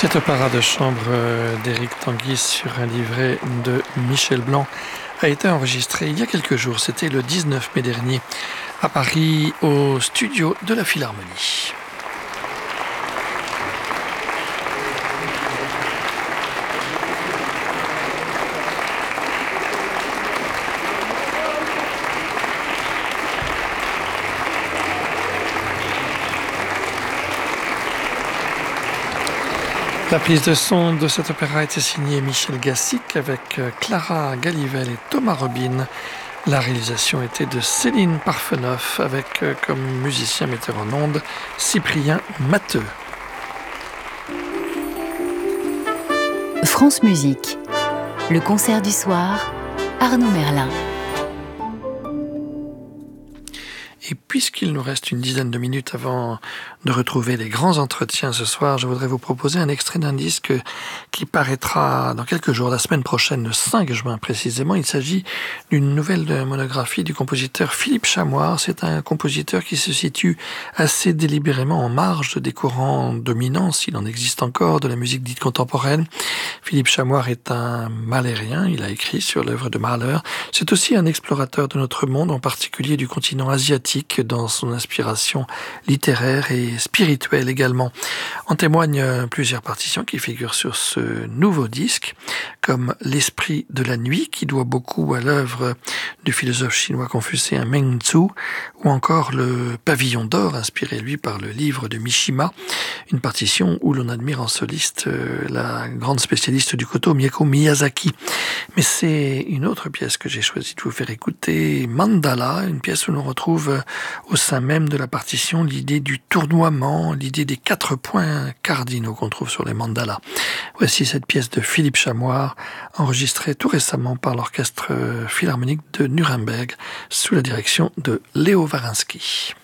Cette opéra de chambre d'Éric Tanguy sur un livret de Michel Blanc a été enregistré il y a quelques jours, c'était le 19 mai dernier, à Paris, au studio de la Philharmonie. La prise de son de cet opéra a été signée Michel Gassic avec Clara Galivel et Thomas Robin. La réalisation était de Céline Parfenoff avec comme musicien metteur en ondes Cyprien Matteux. France Musique, le concert du soir, Arnaud Merlin. Et puisqu'il nous reste une dizaine de minutes avant de retrouver les grands entretiens ce soir, je voudrais vous proposer un extrait d'un disque qui paraîtra dans quelques jours, la semaine prochaine, le 5 juin précisément. Il s'agit d'une nouvelle monographie du compositeur Philippe Chamoir. C'est un compositeur qui se situe assez délibérément en marge des courants dominants, s'il en existe encore, de la musique dite contemporaine. Philippe Chamoir est un Mahlérien, il a écrit sur l'œuvre de Mahler. C'est aussi un explorateur de notre monde, en particulier du continent asiatique, dans son inspiration littéraire et spirituelle également. En témoignent plusieurs partitions qui figurent sur ce nouveau disque, comme L'Esprit de la Nuit, qui doit beaucoup à l'œuvre du philosophe chinois confucéen Meng Tzu, ou encore le Pavillon d'or, inspiré lui par le livre de Mishima, une partition où l'on admire en soliste la grande spécialiste du koto Mieko Miyazaki. Mais c'est une autre pièce que j'ai choisi de vous faire écouter, Mandala, une pièce où l'on retrouve au sein même de la partition l'idée du tournoiement, l'idée des 4 points cardinaux qu'on trouve sur les mandalas. Voici cette pièce de Philippe Chamoir, enregistrée tout récemment par l'Orchestre Philharmonique de Nuremberg, sous la direction de Léo Varinsky.